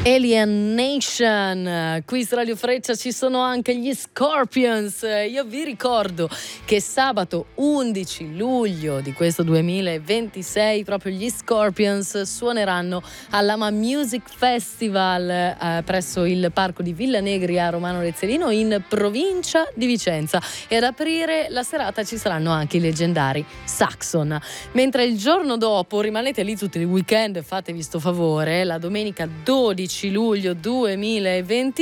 Alien Nation, qui su Radio Freccia ci sono anche gli Scorpions. Io vi ricordo che sabato 11 luglio di questo 2026 proprio gli Scorpions suoneranno all'Ama Music Festival presso il parco di Villa Negri a Romano Rezzerino in provincia di Vicenza, e ad aprire la serata ci saranno anche i leggendari Saxon. Mentre il giorno dopo, rimanete lì tutto il weekend, fatevi sto favore, la domenica 12 luglio 2020